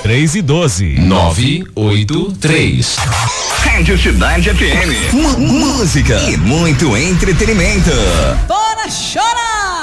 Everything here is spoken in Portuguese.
3 e 12. 983. Rádio Cidade FM. Música e muito entretenimento. Bora chorar!